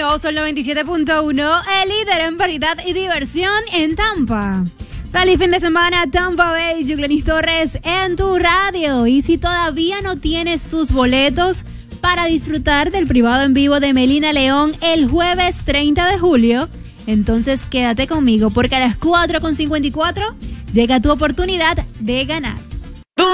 No, son 97.1, el líder en variedad y diversión en Tampa. Feliz fin de semana, Tampa Bay. Yuglenis Torres en tu radio. Y si todavía no tienes tus boletos para disfrutar del privado en vivo de Melina León el jueves 30 de julio, entonces quédate conmigo porque a las 4:54 llega tu oportunidad de ganar.